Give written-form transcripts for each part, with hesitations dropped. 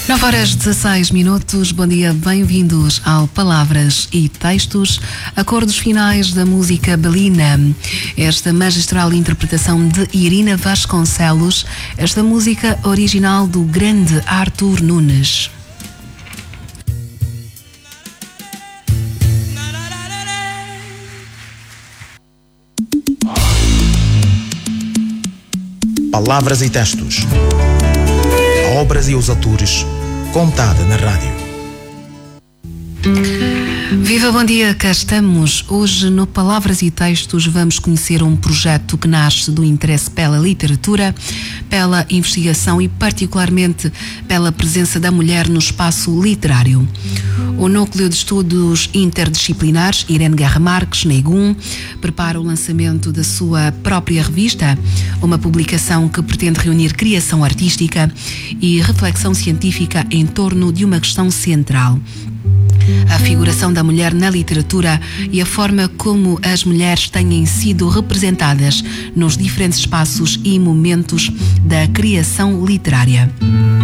9h16. Bom dia, bem-vindos ao Palavras e Textos, acordos finais da música Belina. Esta magistral interpretação de Irina Vasconcelos, esta música original do grande Arthur Nunes. Palavras e Textos. Obras e os autores, contada na rádio. Viva, bom dia, cá estamos. Hoje no Palavras e Textos vamos conhecer um projeto que nasce do interesse pela literatura, pela investigação e particularmente pela presença da mulher no espaço literário. O Núcleo de Estudos Interdisciplinares Irene Guerra Marques, Neigum, prepara o lançamento da sua própria revista, uma publicação que pretende reunir criação artística e reflexão científica em torno de uma questão central: a figuração da mulher na literatura e a forma como as mulheres têm sido representadas nos diferentes espaços e momentos da criação literária.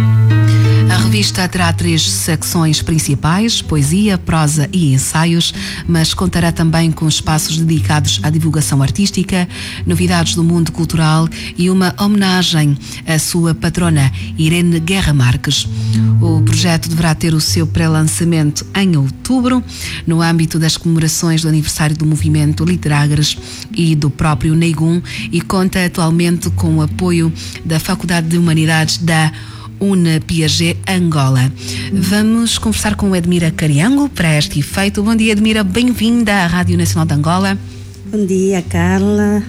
A revista terá 3 secções principais: poesia, prosa e ensaios, mas contará também com espaços dedicados à divulgação artística, novidades do mundo cultural e uma homenagem à sua patrona, Irene Guerra Marques. O projeto deverá ter o seu pré-lançamento em outubro, no âmbito das comemorações do aniversário do movimento Literagres e do próprio Neigum, e conta atualmente com o apoio da Faculdade de Humanidades da UNE-Piaget, Angola. Vamos conversar com Edmira Cariango para este efeito. Bom dia, Edmira, bem-vinda à Rádio Nacional de Angola. Bom dia, Carla.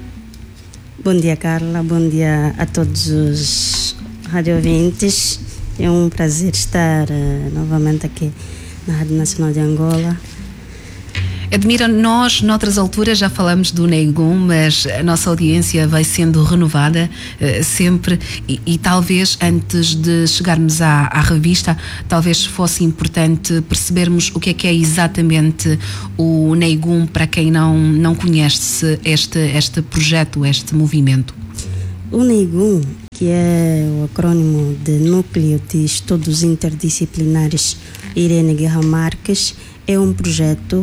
Bom dia, Carla. Bom dia a todos os radiovintes. É um prazer estar novamente aqui na Rádio Nacional de Angola. Edmira, nós, noutras alturas, já falamos do Neigum, mas a nossa audiência vai sendo renovada sempre e talvez, antes de chegarmos à revista, talvez fosse importante percebermos o que é exatamente o Neigum, para quem não conhece este projeto, este movimento. O Neigum, que é o acrônimo de Núcleo de Estudos Interdisciplinares Irene Guerra Marques, é um projeto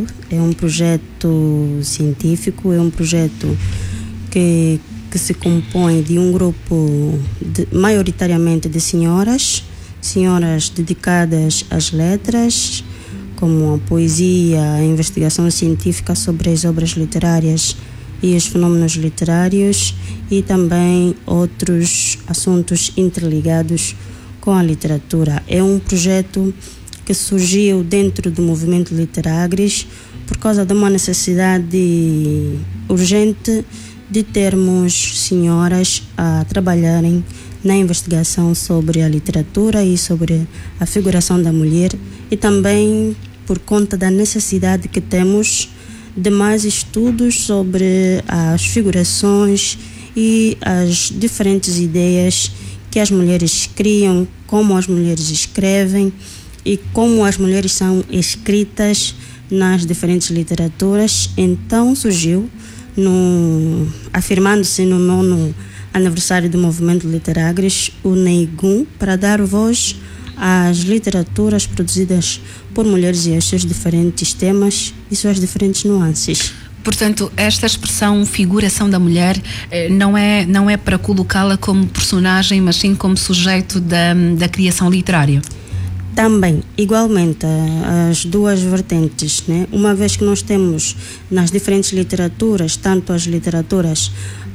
científico, é um projeto que se compõe de um grupo maioritariamente de senhoras dedicadas às letras, como a poesia, a investigação científica sobre as obras literárias e os fenômenos literários, e também outros assuntos interligados com a literatura. É um projeto que surgiu dentro do movimento Literagres por causa de uma necessidade urgente de termos senhoras a trabalharem na investigação sobre a literatura e sobre a figuração da mulher, e também por conta da necessidade que temos de mais estudos sobre as figurações e as diferentes ideias que as mulheres criam, como as mulheres escrevem e como as mulheres são escritas nas diferentes literaturas. Então surgiu, afirmando-se no 9º aniversário do movimento Literagres, o Neigum, para dar voz às literaturas produzidas por mulheres e aos seus diferentes temas e suas diferentes nuances. Portanto, esta expressão figuração da mulher não é para colocá-la como personagem, mas sim como sujeito da criação literária. Também, igualmente, as duas vertentes, né? Uma vez que nós temos nas diferentes literaturas, tanto as literaturas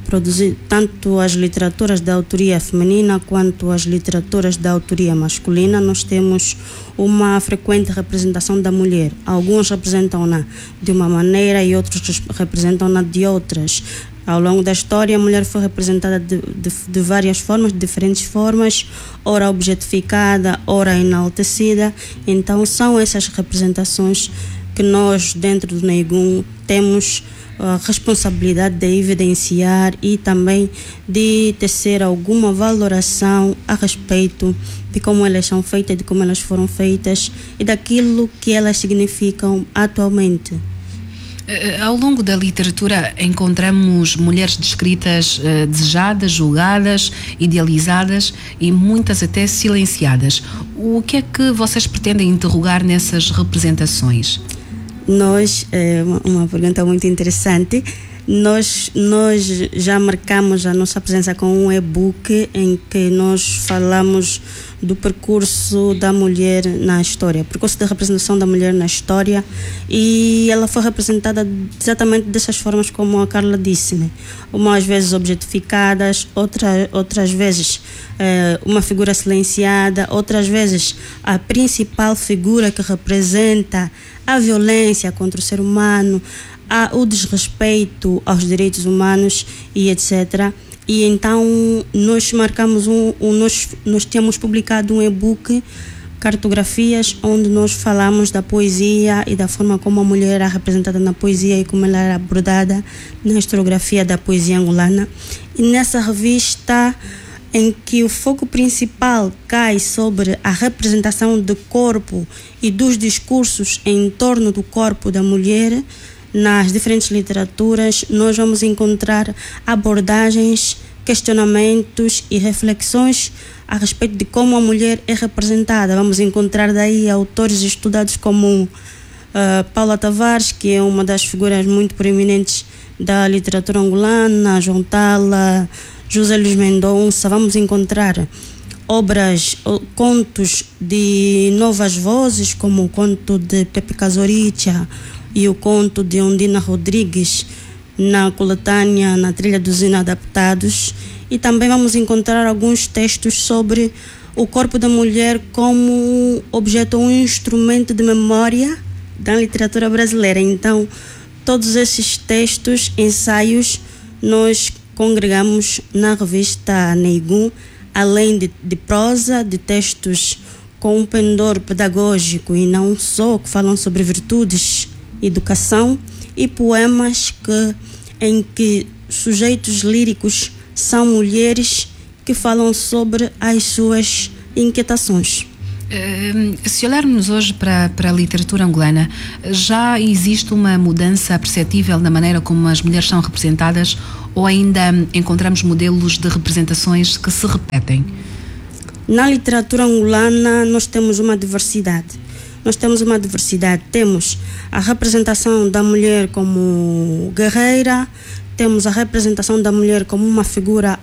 da autoria feminina quanto as literaturas da autoria masculina, nós temos uma frequente representação da mulher. Alguns representam-na de uma maneira e outros representam-na de outras. Ao longo da história, a mulher foi representada de várias formas, de diferentes formas, ora objetificada, ora enaltecida. Então, são essas representações que nós, dentro do Neigum, temos a responsabilidade de evidenciar e também de tecer alguma valoração a respeito de como elas são feitas, de como elas foram feitas e daquilo que elas significam atualmente. Ao longo da literatura encontramos mulheres descritas desejadas, julgadas, idealizadas e muitas até silenciadas. O que é que vocês pretendem interrogar nessas representações? Nós, uma pergunta muito interessante. Nós já marcamos a nossa presença com um e-book em que nós falamos do percurso da mulher na história, percurso de representação da mulher na história, e ela foi representada exatamente dessas formas como a Carla disse, né? Umas vezes objetificadas, outras vezes uma figura silenciada, outras vezes a principal figura que representa a violência contra o ser humano, o desrespeito aos direitos humanos e etc. E então nós marcamos nós tínhamos publicado um e-book, Cartografias, onde nós falamos da poesia e da forma como a mulher era representada na poesia e como ela era abordada na historiografia da poesia angolana. E nessa revista, em que o foco principal cai sobre a representação do corpo e dos discursos em torno do corpo da mulher, nas diferentes literaturas, nós vamos encontrar abordagens, questionamentos e reflexões a respeito de como a mulher é representada. Vamos encontrar daí autores estudados como Paula Tavares, que é uma das figuras muito proeminentes da literatura angolana, João Tala, José Luís Mendonça. Vamos encontrar obras, contos de novas vozes, como o conto de Pepe Casoricha e o conto de Ondina Rodrigues na coletânea Na Trilha dos Inadaptados. E também vamos encontrar alguns textos sobre o corpo da mulher como objeto ou instrumento de memória da literatura brasileira. Então, todos esses textos, ensaios, nós congregamos na revista Neigum, além de prosa, de textos com um pendor pedagógico e não só, que falam sobre virtudes, educação, e poemas em que sujeitos líricos são mulheres que falam sobre as suas inquietações. Se olharmos hoje para a literatura angolana, já existe uma mudança perceptível na maneira como as mulheres são representadas, ou ainda encontramos modelos de representações que se repetem? Na literatura angolana nós temos uma diversidade. Temos a representação da mulher como guerreira, temos a representação da mulher como uma figura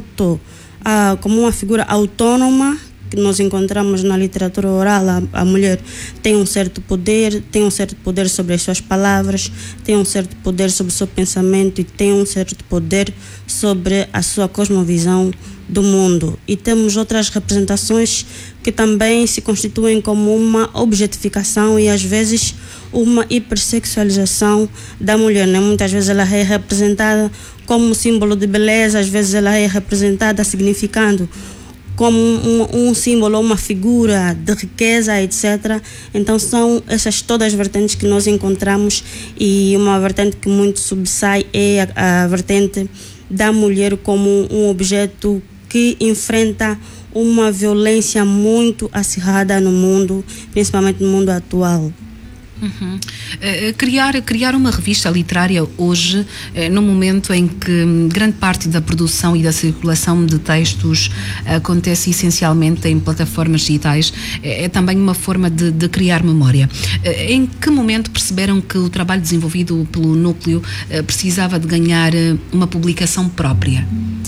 autônoma, que nós encontramos na literatura oral. A mulher tem um certo poder sobre as suas palavras, tem um certo poder sobre o seu pensamento e tem um certo poder sobre a sua cosmovisão do mundo. E temos outras representações que também se constituem como uma objetificação e às vezes uma hipersexualização da mulher, né? Muitas vezes ela é representada como símbolo de beleza, às vezes ela é representada significando como um símbolo, uma figura de riqueza, etc. Então são essas todas as vertentes que nós encontramos, e uma vertente que muito sobressai é a vertente da mulher como um objeto que enfrenta uma violência muito acirrada no mundo, principalmente no mundo atual. Uhum. Criar uma revista literária hoje, no momento em que grande parte da produção e da circulação de textos acontece essencialmente em plataformas digitais, é também uma forma de criar memória. Em que momento perceberam que o trabalho desenvolvido pelo Núcleo precisava de ganhar uma publicação própria?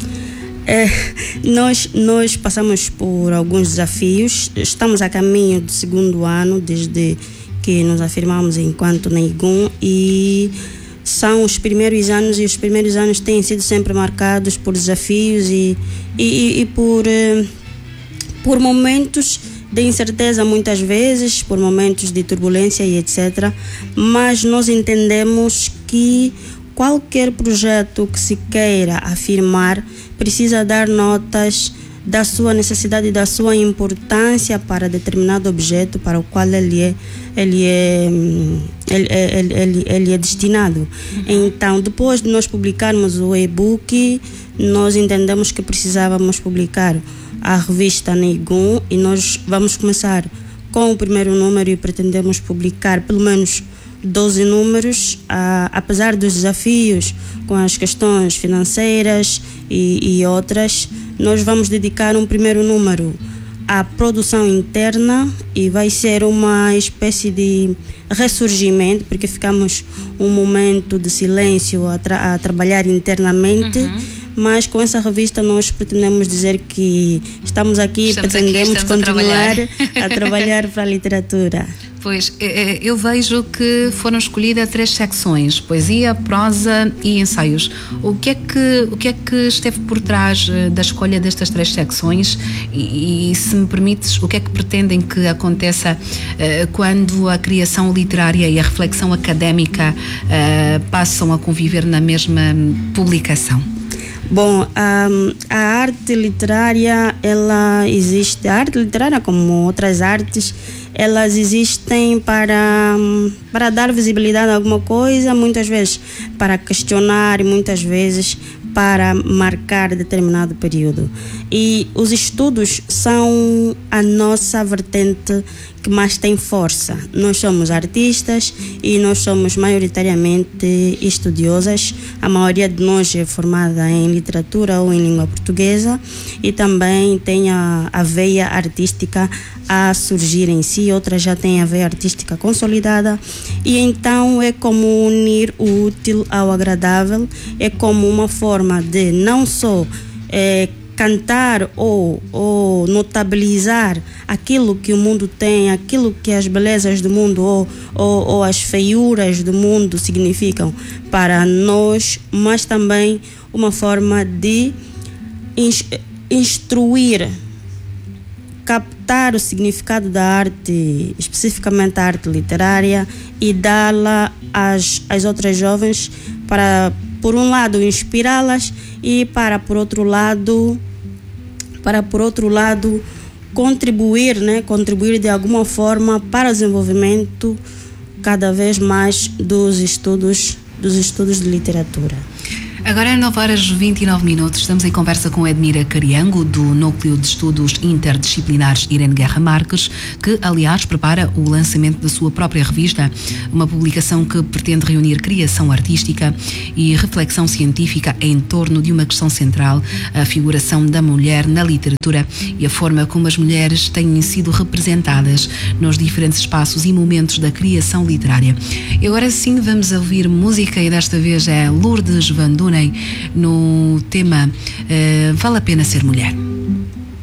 Nós passamos por alguns desafios. Estamos a caminho do segundo ano desde que nos afirmamos enquanto Neigum, e são os primeiros anos, e os primeiros anos têm sido sempre marcados por desafios e por momentos de incerteza, muitas vezes, por momentos de turbulência e etc. Mas nós entendemos que qualquer projeto que se queira afirmar precisa dar notas da sua necessidade e da sua importância para determinado objeto para o qual ele é destinado. Então, depois de nós publicarmos o e-book, nós entendemos que precisávamos publicar a revista Neigum, e nós vamos começar com o primeiro número e pretendemos publicar pelo menos 12 números, apesar dos desafios com as questões financeiras e outras. Nós vamos dedicar um primeiro número à produção interna e vai ser uma espécie de ressurgimento, porque ficamos um momento de silêncio a trabalhar internamente. Mas com essa revista nós pretendemos dizer que estamos aqui, pretendemos continuar a trabalhar para a literatura. Pois, eu vejo que foram escolhidas 3 secções: poesia, prosa e ensaios. O que é que esteve por trás da escolha destas 3 secções? E se me permites, o que é que pretendem que aconteça quando a criação literária e a reflexão académica passam a conviver na mesma publicação? Bom, a arte literária, ela existe. A arte literária, como outras artes, elas existem para dar visibilidade a alguma coisa, muitas vezes para questionar e muitas vezes para marcar determinado período. E os estudos são a nossa vertente que mais tem força. Nós somos artistas e nós somos maioritariamente estudiosas. A maioria de nós é formada em literatura ou em língua portuguesa e também tem a veia artística a surgir em si, outras já têm a veia artística consolidada, e então é como unir o útil ao agradável, é como uma forma de não só cantar ou notabilizar aquilo que o mundo tem, aquilo que as belezas do mundo ou as feiuras do mundo significam para nós, mas também uma forma de instruir, captar o significado da arte, especificamente a arte literária, e dá-la às outras jovens para, por um lado, inspirá-las e por outro lado, contribuir de alguma forma para o desenvolvimento cada vez mais dos estudos de literatura. Agora, 9h29, estamos em conversa com Edmira Cariango, do Núcleo de Estudos Interdisciplinares Irene Guerra Marques, que, aliás, prepara o lançamento da sua própria revista, uma publicação que pretende reunir criação artística e reflexão científica em torno de uma questão central, a figuração da mulher na literatura e a forma como as mulheres têm sido representadas nos diferentes espaços e momentos da criação literária. E agora sim vamos ouvir música, e desta vez é Lourdes Van Dunen no tema Vale a Pena Ser Mulher.